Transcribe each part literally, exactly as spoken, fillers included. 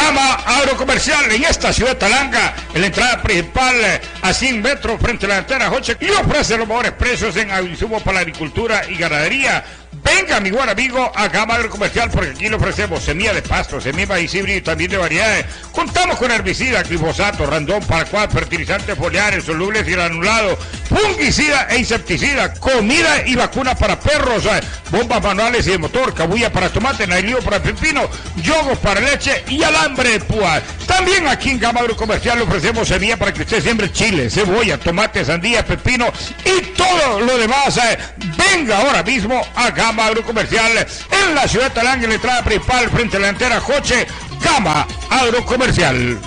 Gama Agrocomercial en esta ciudad de Talanga, en la entrada principal a cien metros frente a la antena Joche, y ofrece los mejores precios en insumos para la agricultura y ganadería. Venga, mi buen amigo, a Gama Agrocomercial, porque aquí le ofrecemos semilla de pasto, semilla de maíz híbrido y también de variedades. Contamos con herbicida, glifosato, randón, paraquat, fertilizantes foliares, solubles y granulados, fungicida e insecticida, comida y vacuna para perros, bombas manuales y de motor, cabulla para tomate, nailío para pepino, yogos para leche y alambre de púa. También aquí en Gama Agrocomercial le ofrecemos semilla para que usted siembre chile, cebolla, tomate, sandía, pepino y todo lo demás. Venga ahora mismo a Gama Agrocomercial en la ciudad de Talanga, en la entrada principal frente a la antena Joche. Gama Agrocomercial.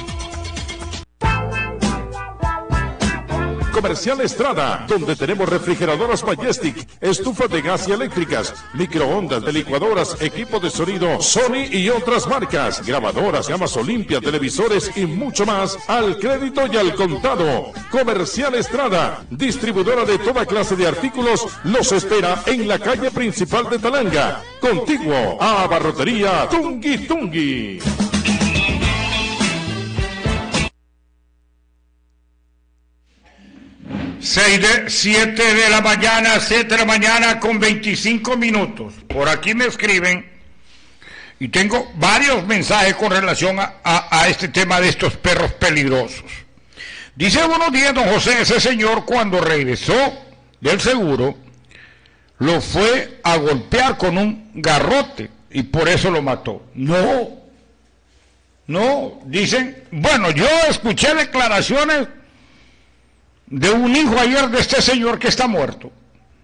Comercial Estrada, donde tenemos refrigeradoras Majestic, estufas de gas y eléctricas, microondas, de licuadoras, equipo de sonido Sony y otras marcas, grabadoras, gamas Olimpia, televisores y mucho más al crédito y al contado. Comercial Estrada, distribuidora de toda clase de artículos, los espera en la calle principal de Talanga, contiguo a Barrotería Tungui Tungui. seis de, siete de la mañana, siete de la mañana con veinticinco minutos. Por aquí me escriben y tengo varios mensajes con relación a, a, a este tema de estos perros peligrosos. Dice: buenos días, don José, ese señor cuando regresó del seguro lo fue a golpear con un garrote y por eso lo mató. No, no, dicen, bueno, yo escuché declaraciones de un hijo ayer de este señor que está muerto,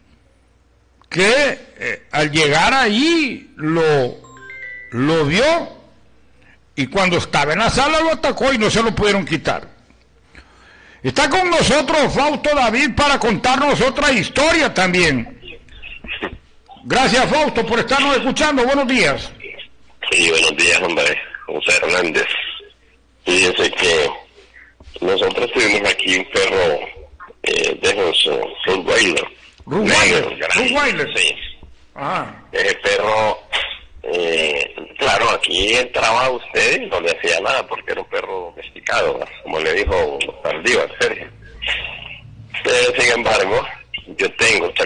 que eh, al llegar ahí lo, lo vio y cuando estaba en la sala lo atacó y no se lo pudieron quitar. Está con nosotros Fausto David para contarnos otra historia también. Gracias, Fausto, por estarnos escuchando. Buenos días. Sí, buenos días, hombre. José Hernández. Fíjense que nosotros tuvimos aquí un perro eh, de esos uh, Rottweiler. Rottweiler. Rottweiler. Sí. Ah. Ese perro, eh, claro, aquí entraba usted y no le hacía nada porque era un perro domesticado, como le dijo Saldívar, Sergio. Eh, sin embargo, yo tengo